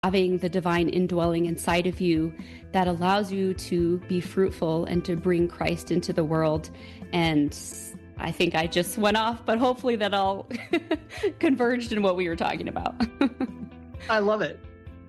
having the divine indwelling inside of you that allows you to be fruitful and to bring Christ into the world. And I think I just went off, but hopefully that all converged in what we were talking about. I love it.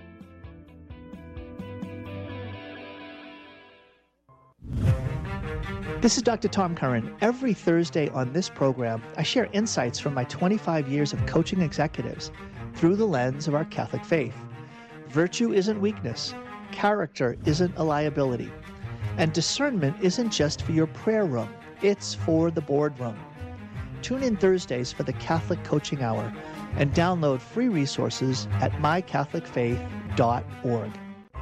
This is Dr. Tom Curran. Every Thursday on this program, I share insights from my 25 years of coaching executives through the lens of our Catholic faith. Virtue isn't weakness. Character isn't a liability. And discernment isn't just for your prayer room. It's for the boardroom. Tune in Thursdays for the Catholic Coaching Hour and download free resources at mycatholicfaith.org.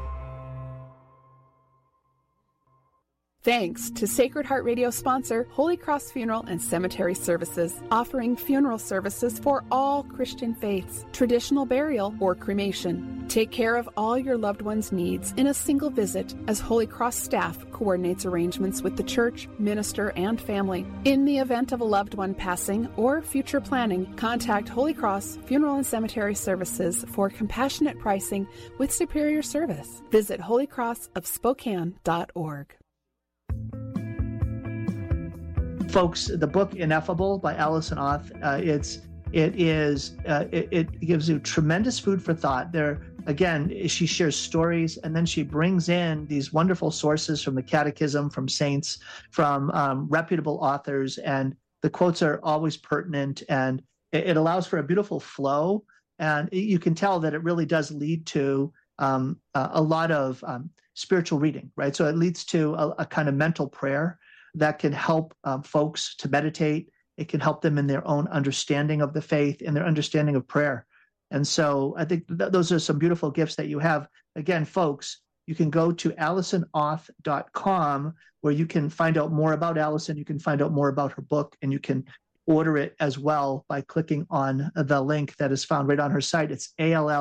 Thanks to Sacred Heart Radio sponsor Holy Cross Funeral and Cemetery Services, offering funeral services for all Christian faiths, traditional burial or cremation. Take care of all your loved ones' needs in a single visit as Holy Cross staff coordinates arrangements with the church, minister, and family. In the event of a loved one passing or future planning, contact Holy Cross Funeral and Cemetery Services for compassionate pricing with superior service. Visit holycrossofspokane.org. Folks, the book Ineffable by Allison Auth, it gives you tremendous food for thought. There, again, she shares stories, and then she brings in these wonderful sources from the Catechism, from saints, from reputable authors, and the quotes are always pertinent, and it allows for a beautiful flow, and you can tell that it really does lead to a lot of spiritual reading, right? So it leads to a kind of mental prayer that can help folks to meditate. It can help them in their own understanding of the faith and their understanding of prayer. And so I think those are some beautiful gifts that you have. Again, folks, you can go to AllisonAuth.com where you can find out more about Allison. You can find out more about her book, and you can order it as well by clicking on the link that is found right on her site. It's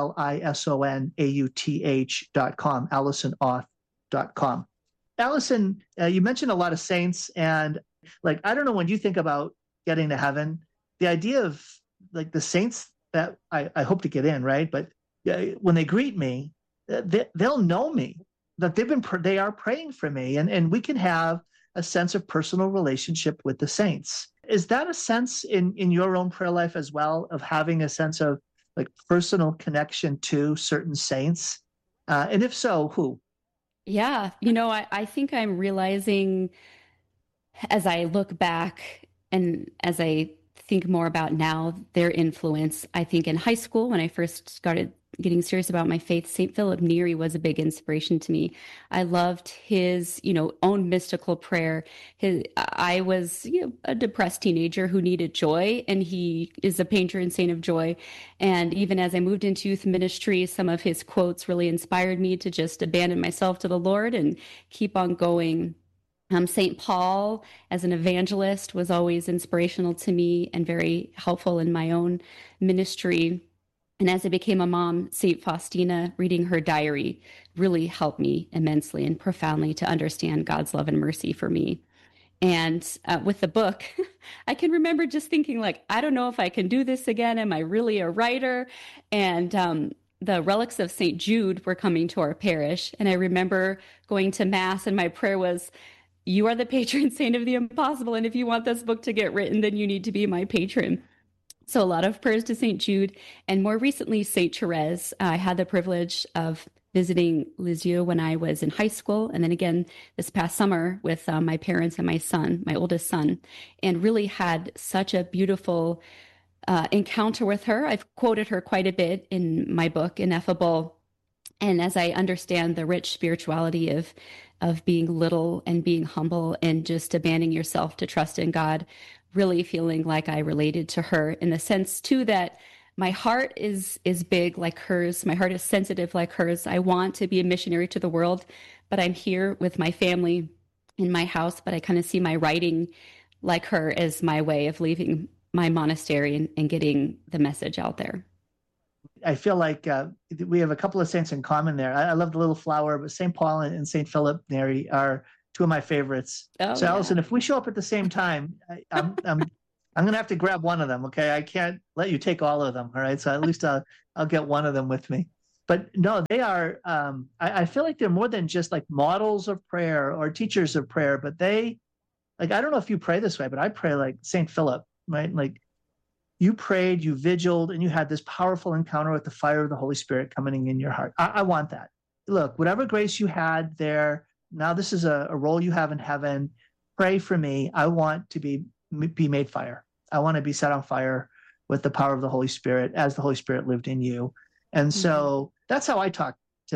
ALLISONAUTH.com, AllisonAuth.com. Allison, you mentioned a lot of saints, and I don't know, when you think about getting to heaven, the idea of the saints that I hope to get in, right? But when they greet me, they'll know me, that they are praying for me, and we can have a sense of personal relationship with the saints. Is that a sense in your own prayer life as well, of having a sense of personal connection to certain saints? And if so, who? Yeah, I think I'm realizing as I look back and as I think more about now, their influence. I think in high school, when I first started getting serious about my faith, St. Philip Neri was a big inspiration to me. I loved his, own mystical prayer. I was a depressed teenager who needed joy, and he is a patron saint of joy. And even as I moved into youth ministry, some of his quotes really inspired me to just abandon myself to the Lord and keep on going. St. Paul, as an evangelist, was always inspirational to me and very helpful in my own ministry. And as I became a mom, St. Faustina, reading her diary, really helped me immensely and profoundly to understand God's love and mercy for me. And with the book, I can remember just thinking, I don't know if I can do this again. Am I really a writer? And the relics of St. Jude were coming to our parish. And I remember going to Mass, and my prayer was, "You are the patron saint of the impossible. And if you want this book to get written, then you need to be my patron." So a lot of prayers to St. Jude, and more recently, St. Therese. I had the privilege of visiting Lisieux when I was in high school, and then again this past summer with my parents and my son, my oldest son, and really had such a beautiful encounter with her. I've quoted her quite a bit in my book, Ineffable. And as I understand the rich spirituality of being little and being humble and just abandoning yourself to trust in God, really feeling like I related to her in the sense too that my heart is big like hers. My heart is sensitive like hers. I want to be a missionary to the world, but I'm here with my family in my house, but I kind of see my writing like her as my way of leaving my monastery and getting the message out there. I feel like we have a couple of saints in common there. I love the little flower, but St. Paul and St. Philip Neri are two of my favorites. So yeah. Allison, if we show up at the same time, I'm going to have to grab one of them. Okay. I can't let you take all of them. All right. So at least I'll get one of them with me. But no, they are, I feel like they're more than just like models of prayer or teachers of prayer, but they, like, I don't know if you pray this way, but I pray like St. Philip, right? Like you prayed, you vigiled, and you had this powerful encounter with the fire of the Holy Spirit coming in your heart. I want that. Look, whatever grace you had there, now this is a role you have in heaven. Pray for me. I want to be made fire. I want to be set on fire with the power of the Holy Spirit as the Holy Spirit lived in you. And so that's how I talk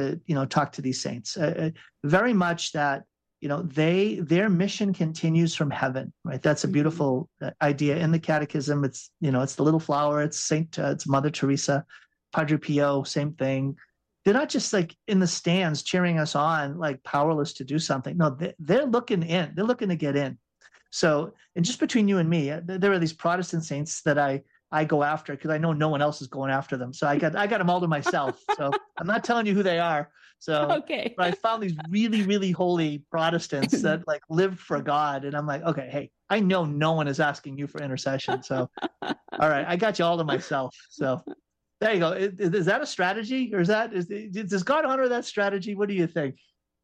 to these saints. Very much that, their mission continues from heaven, right? That's a beautiful idea in the Catechism. It's, it's the little flower. It's it's Mother Teresa, Padre Pio, same thing. They're not just like in the stands cheering us on, like powerless to do something. No, they're looking in. They're looking to get in. So, and just between you and me, there are these Protestant saints that I go after because I know no one else is going after them. So I got them all to myself. So I'm not telling you who they are. So, okay. But I found these really, really holy Protestants that like lived for God. And I'm like, okay, hey, I know no one is asking you for intercession. So, all right, I got you all to myself. So there you go. Is that a strategy, or does God honor that strategy? What do you think?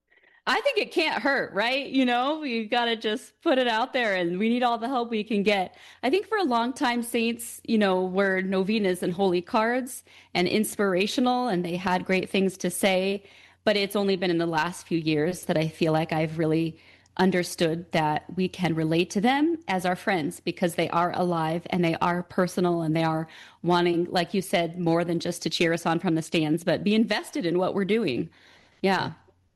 I think it can't hurt, right? You got to just put it out there, and we need all the help we can get. I think for a long time, saints, were novenas and holy cards and inspirational, and they had great things to say. But it's only been in the last few years that I feel like I've really understood that we can relate to them as our friends, because they are alive and they are personal, and they are wanting, like you said, more than just to cheer us on from the stands, but be invested in what we're doing. Yeah.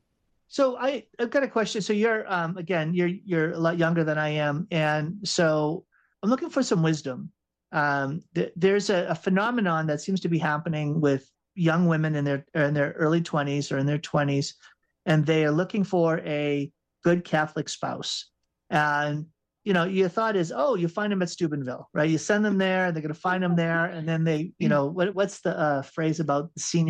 So I've got a question. So you're again, you're a lot younger than I am, and so I'm looking for some wisdom. There's a phenomenon that seems to be happening with young women in their early 20s or in their 20s, and they are looking for a good Catholic spouse. And your thought is, oh, you find them at Steubenville, right? You send them there, they're going to find them there, and then they, what's the phrase about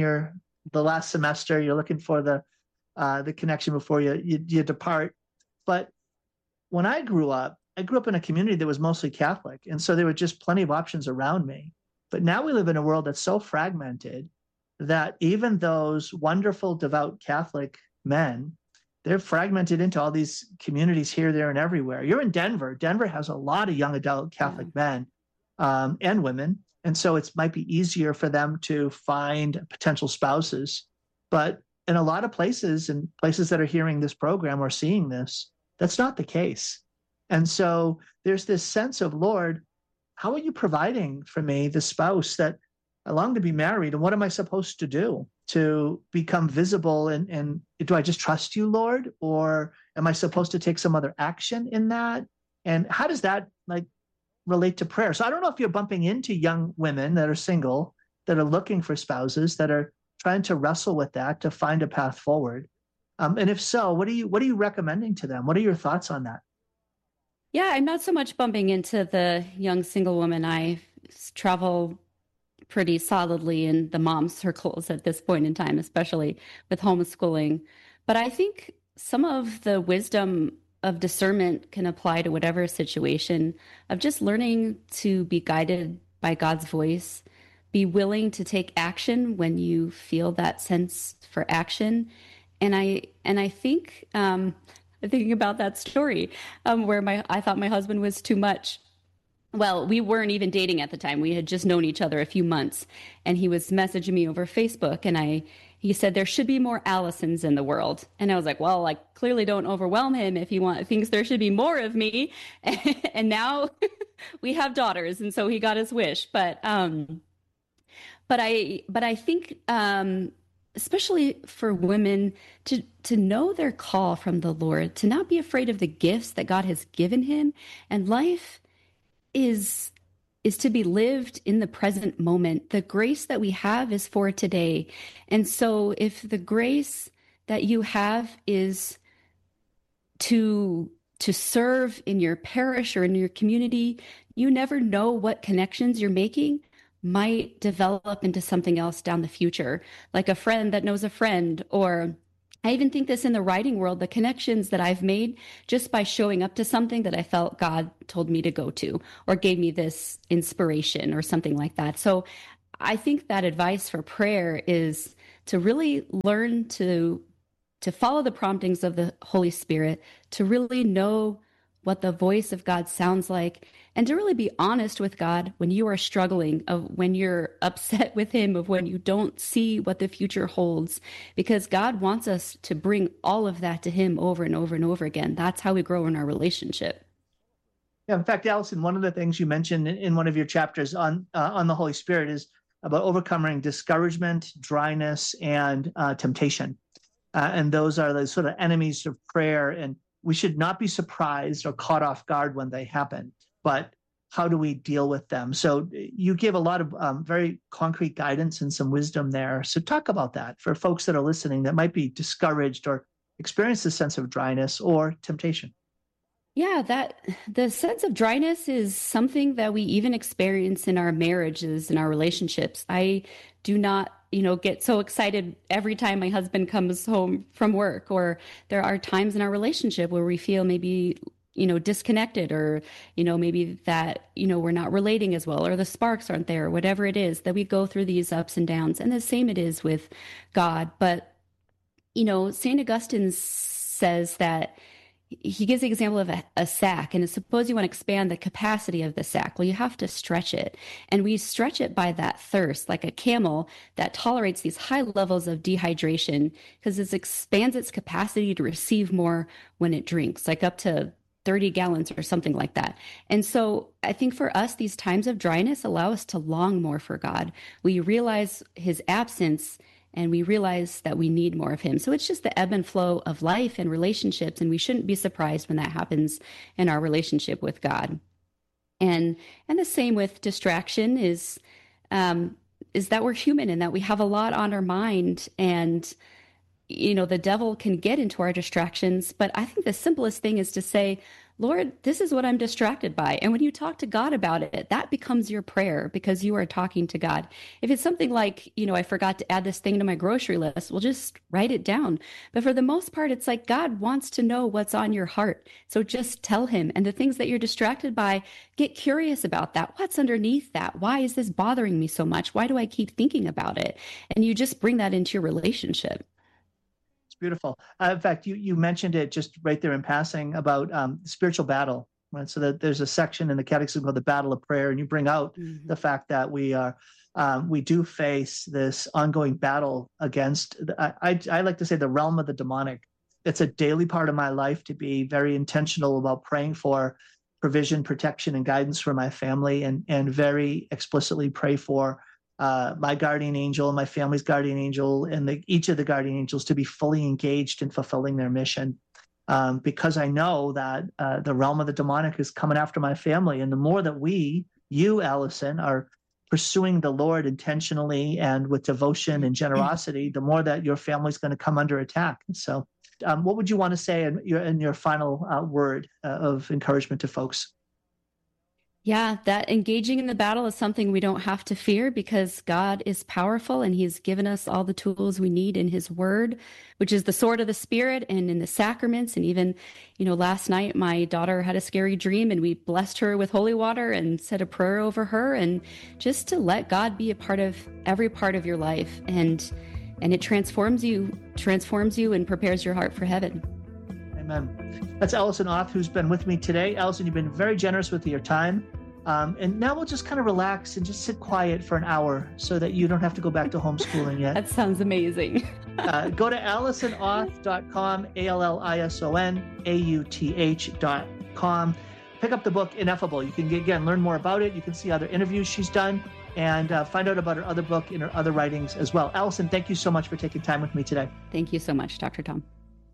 the last semester? You're looking for the connection before you depart. But when I grew up in a community that was mostly Catholic. And so there were just plenty of options around me. But now we live in a world that's so fragmented that even those wonderful, devout Catholic men, they're fragmented into all these communities here, there, and everywhere. You're in Denver. Denver has a lot of young adult Catholic men and women. And so it might be easier for them to find potential spouses. But in a lot of places, and places that are hearing this program or seeing this, that's not the case. And so there's this sense of, Lord, how are you providing for me the spouse that I long to be married? And what am I supposed to do to become visible? And do I just trust you, Lord? Or am I supposed to take some other action in that? And how does that relate to prayer? So I don't know if you're bumping into young women that are single, that are looking for spouses, that are trying to wrestle with that to find a path forward. And if so, what are you recommending to them? What are your thoughts on that? Yeah, I'm not so much bumping into the young single woman. I travel pretty solidly in the mom circles at this point in time, especially with homeschooling. But I think some of the wisdom of discernment can apply to whatever situation, of just learning to be guided by God's voice, be willing to take action when you feel that sense for action. And I think thinking about that story where I thought my husband was too much. Well, we weren't even dating at the time. We had just known each other a few months, and he was messaging me over Facebook, and he said there should be more Allisons in the world. And I was like, well, I clearly don't overwhelm him if he thinks there should be more of me. And now we have daughters, and so he got his wish. But I think especially for women, to know their call from the Lord, to not be afraid of the gifts that God has given him. And life is to be lived in the present moment. The grace that we have is for today. And so if the grace that you have is to serve in your parish or in your community, you never know what connections you're making might develop into something else down the future, like a friend that knows a friend. Or I even think this in the writing world, the connections that I've made just by showing up to something that I felt God told me to go to, or gave me this inspiration or something like that. So I think that advice for prayer is to really learn to follow the promptings of the Holy Spirit, to really know what the voice of God sounds like, and to really be honest with God when you are struggling, of when you're upset with him, of when you don't see what the future holds, because God wants us to bring all of that to him over and over and over again. That's how we grow in our relationship. Yeah, in fact, Allison, one of the things you mentioned in one of your chapters on the Holy Spirit is about overcoming discouragement, dryness, and temptation. And those are the sort of enemies of prayer. And we should not be surprised or caught off guard when they happen, but how do we deal with them? So you give a lot of very concrete guidance and some wisdom there. So talk about that for folks that are listening that might be discouraged or experience a sense of dryness or temptation. Yeah, that the sense of dryness is something that we even experience in our marriages and our relationships. I do not, get so excited every time my husband comes home from work, or there are times in our relationship where we feel maybe, disconnected, or, maybe that, we're not relating as well, or the sparks aren't there, or whatever it is, that we go through these ups and downs. And the same it is with God. But, St. Augustine says that he gives the example of a sack, and suppose you want to expand the capacity of the sack. Well, you have to stretch it, and we stretch it by that thirst, like a camel that tolerates these high levels of dehydration because it expands its capacity to receive more when it drinks, like up to 30 gallons or something like that. And so I think for us, these times of dryness allow us to long more for God. We realize his absence, and we realize that we need more of him. So it's just the ebb and flow of life and relationships, and we shouldn't be surprised when that happens in our relationship with God. And the same with distraction is that we're human and that we have a lot on our mind, and the devil can get into our distractions. But I think the simplest thing is to say, Lord, this is what I'm distracted by. And when you talk to God about it, that becomes your prayer because you are talking to God. If it's something like, I forgot to add this thing to my grocery list, well, just write it down. But for the most part, it's like God wants to know what's on your heart. So just tell him. And the things that you're distracted by, get curious about that. What's underneath that? Why is this bothering me so much? Why do I keep thinking about it? And you just bring that into your relationship. Beautiful. In fact, you mentioned it just right there in passing about spiritual battle. Right? So that there's a section in the Catechism called the Battle of Prayer, and you bring out the fact that we do face this ongoing battle against, I like to say, the realm of the demonic. It's a daily part of my life to be very intentional about praying for provision, protection, and guidance for my family, and very explicitly pray for my guardian angel, my family's guardian angel, and each of the guardian angels to be fully engaged in fulfilling their mission. Because I know that the realm of the demonic is coming after my family. And the more that you, Allison, are pursuing the Lord intentionally and with devotion and generosity, the more that your family's going to come under attack. And so what would you want to say in your final word of encouragement to folks? Yeah, that engaging in the battle is something we don't have to fear because God is powerful and he's given us all the tools we need in his word, which is the sword of the Spirit, and in the sacraments. And even, last night my daughter had a scary dream and we blessed her with holy water and said a prayer over her, and just to let God be a part of every part of your life. And it transforms you and prepares your heart for heaven. Amen. That's Allison Auth, who's been with me today. Allison, you've been very generous with your time. And now we'll just kind of relax and just sit quiet for an hour so that you don't have to go back to homeschooling yet. That sounds amazing. Go to AllisonAuth.com, AllisonAuth.com. Pick up the book, Ineffable. You can, learn more about it. You can see other interviews she's done and find out about her other book and her other writings as well. Allison, thank you so much for taking time with me today. Thank you so much, Dr. Tom.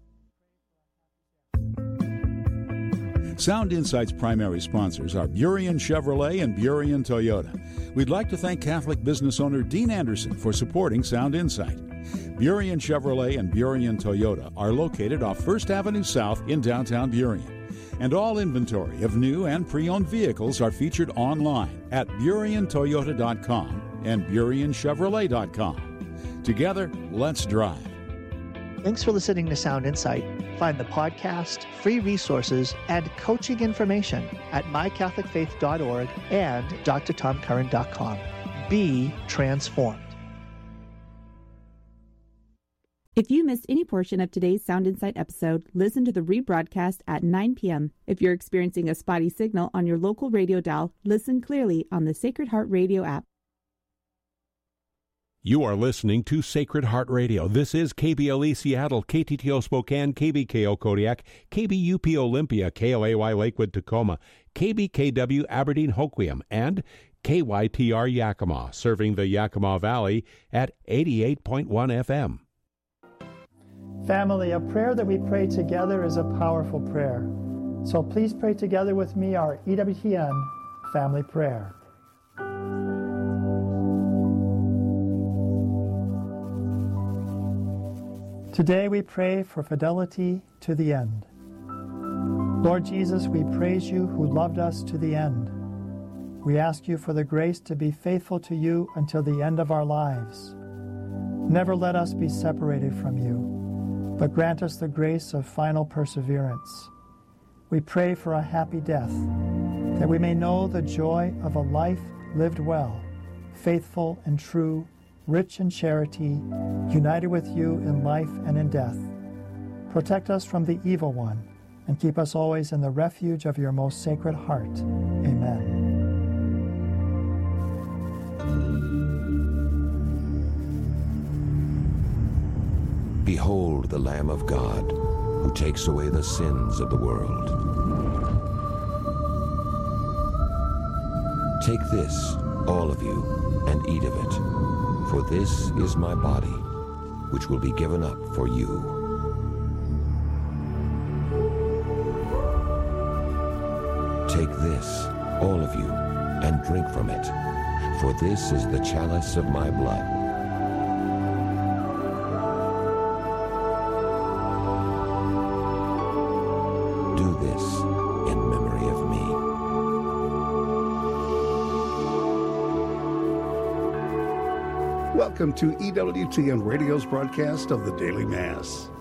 Sound Insight's primary sponsors are Burien Chevrolet and Burien Toyota. We'd like to thank Catholic business owner Dean Anderson for supporting Sound Insight. Burien Chevrolet and Burien Toyota are located off 1st Avenue South in downtown Burien. And all inventory of new and pre-owned vehicles are featured online at BurienToyota.com and BurienChevrolet.com. Together, let's drive. Thanks for listening to Sound Insight. Find the podcast, free resources, and coaching information at mycatholicfaith.org and drtomcurran.com. Be transformed. If you missed any portion of today's Sound Insight episode, listen to the rebroadcast at 9 p.m. If you're experiencing a spotty signal on your local radio dial, listen clearly on the Sacred Heart Radio app. You are listening to Sacred Heart Radio. This is KBLE Seattle, KTTO Spokane, KBKO Kodiak, KBUP Olympia, KLAY Lakewood Tacoma, KBKW Aberdeen Hoquiam, and KYTR Yakima, serving the Yakima Valley at 88.1 FM. Family, a prayer that we pray together is a powerful prayer. So please pray together with me our EWTN family prayer. Today we pray for fidelity to the end. Lord Jesus, we praise you who loved us to the end. We ask you for the grace to be faithful to you until the end of our lives. Never let us be separated from you, but grant us the grace of final perseverance. We pray for a happy death, that we may know the joy of a life lived well, faithful and true, rich in charity, united with you in life and in death. Protect us from the evil one, and keep us always in the refuge of your most sacred heart. Amen. Behold the Lamb of God, who takes away the sins of the world. Take this, all of you, and eat of it, for this is my body, which will be given up for you. Take this, all of you, and drink from it, for this is the chalice of my blood. Do this in memory of me. Welcome to EWTN Radio's broadcast of the Daily Mass.